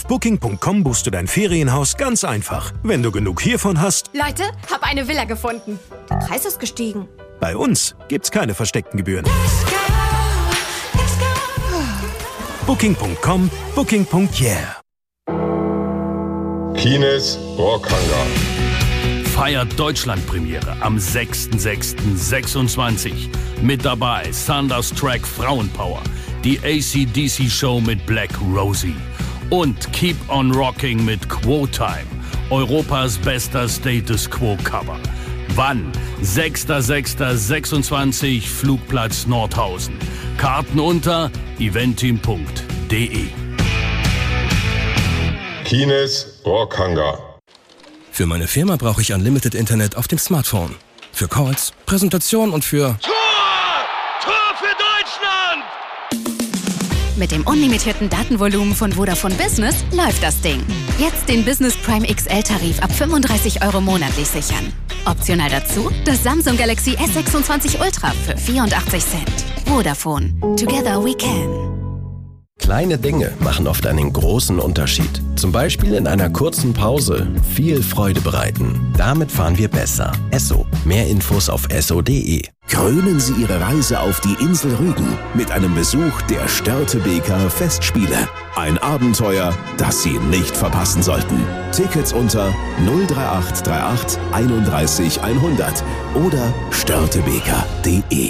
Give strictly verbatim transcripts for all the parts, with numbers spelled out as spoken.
Auf booking punkt com buchst du dein Ferienhaus ganz einfach. Wenn du genug hiervon hast... Leute, hab eine Villa gefunden. Der Preis ist gestiegen. Bei uns gibt's keine versteckten Gebühren. booking punkt com, booking punkt yeah. Kines Rockhangar feiert Deutschlandpremiere am sechster sechster sechsundzwanzig. Mit dabei Thunderstruck Frauenpower, die A C D C Show mit Black Rosie und Keep on Rocking mit Quo Time, Europas bester Status Quo Cover. Wann? sechster sechster sechsundzwanzig, Flugplatz Nordhausen. Karten unter eventim punkt de. Kines Rockhangar. Für meine Firma brauche ich Unlimited Internet auf dem Smartphone. Für Calls, Präsentation und für... Tor! Tor für Deutschland! Mit dem unlimitierten Datenvolumen von Vodafone Business läuft das Ding. Jetzt den Business Prime X L-Tarif ab fünfunddreißig Euro monatlich sichern. Optional dazu das Samsung Galaxy S sechsundzwanzig Ultra für vierundachtzig Cent. Vodafone. Together we can. Kleine Dinge machen oft einen großen Unterschied. Zum Beispiel in einer kurzen Pause viel Freude bereiten. Damit fahren wir besser. Esso. Mehr Infos auf esso punkt de. Krönen Sie Ihre Reise auf die Insel Rügen mit einem Besuch der Störtebeker Festspiele. Ein Abenteuer, das Sie nicht verpassen sollten. Tickets unter null drei acht drei acht einunddreißig hundert oder störtebeker punkt de.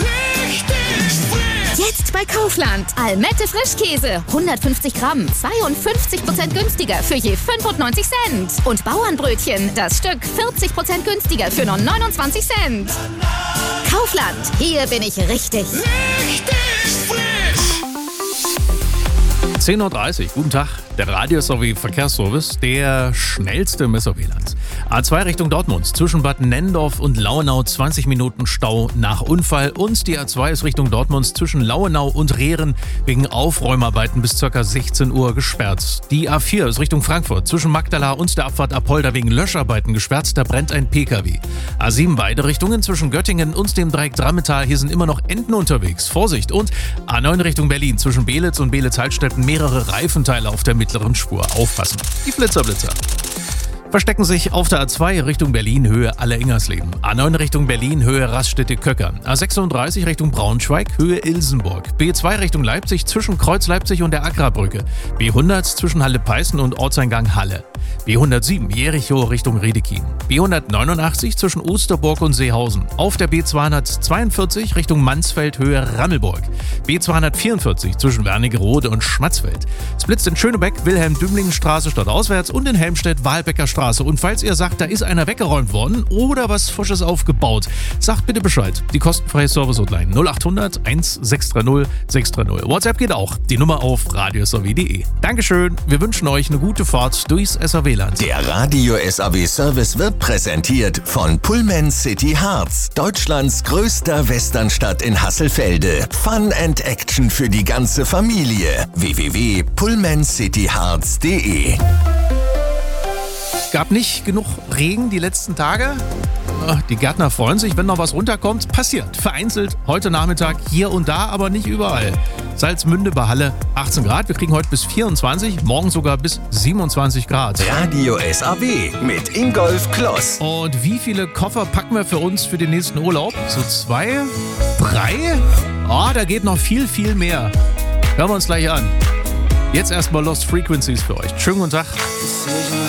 Jetzt bei Kaufland. Almette Frischkäse. hundertfünfzig Gramm. zweiundfünfzig Prozent günstiger für je fünfundneunzig Cent. Und Bauernbrötchen. Das Stück vierzig Prozent günstiger für nur neunundzwanzig Cent. Kaufland. Hier bin ich richtig. Richtig frisch. zehn Uhr dreißig, guten Tag. Der Radio-Sowie-Verkehrsservice, der schnellste im S A W-Land. A zwei Richtung Dortmund, zwischen Bad Nennendorf und Lauenau zwanzig Minuten Stau nach Unfall. Und die A zwei ist Richtung Dortmund zwischen Lauenau und Rehren wegen Aufräumarbeiten bis ca. sechzehn Uhr gesperrt. Die A vier ist Richtung Frankfurt, zwischen Magdala und der Abfahrt Apolda wegen Löscharbeiten gesperrt. Da brennt ein P K W. A sieben beide Richtungen zwischen Göttingen und dem Dreieck Drammetal. Hier sind immer noch Enten unterwegs. Vorsicht! Und A neun Richtung Berlin, zwischen Belitz und Belitz-Heilstätten mehrere Reifenteile auf der mittleren Spur. Aufpassen. Die Blitzerblitzer. Verstecken sich auf der A zwei Richtung Berlin, Höhe Alle-Ingersleben. A neun Richtung Berlin, Höhe Raststätte-Köckern. A sechsunddreißig Richtung Braunschweig, Höhe Ilsenburg. B zwei Richtung Leipzig zwischen Kreuz Leipzig und der Agrarbrücke. B hundert zwischen Halle-Peißen und Ortseingang Halle. B hundertsieben Jericho Richtung Riedekin. B hundertneunundachtzig zwischen Osterburg und Seehausen. Auf der B zweihundertzweiundvierzig Richtung Mansfeld, Höhe Rammelburg. B zweihundertvierundvierzig zwischen Wernigerode und Schmatzfeld. Es blitzt in Schönebeck, Wilhelm-Dümlingen-Straße stadtauswärts und in Helmstedt, Wahlbecker Straße. Und falls ihr sagt, da ist einer weggeräumt worden oder was Frisches aufgebaut, sagt bitte Bescheid. Die kostenfreie Service-Hotline null achthundert sechshundertsechzig sechshundertzig. WhatsApp geht auch. Die Nummer auf radiosaw punkt de. Dankeschön. Wir wünschen euch eine gute Fahrt durchs S A W-Land. Der Radio S A W-Service wird präsentiert von Pullman City Harz, Deutschlands größter Westernstadt in Hasselfelde. Fun and Action für die ganze Familie. w w w punkt pullman city harz punkt de. Gab nicht genug Regen die letzten Tage. Die Gärtner freuen sich, wenn noch was runterkommt. Passiert. Vereinzelt heute Nachmittag hier und da, aber nicht überall. Salzmünde bei Halle achtzehn Grad. Wir kriegen heute bis vierundzwanzig, morgen sogar bis siebenundzwanzig Grad. Radio S A W mit Ingolf Kloss. Und wie viele Koffer packen wir für uns für den nächsten Urlaub? So zwei? Drei? Oh, da geht noch viel, viel mehr. Hören wir uns gleich an. Jetzt erstmal Lost Frequencies für euch. Schönen guten Tag.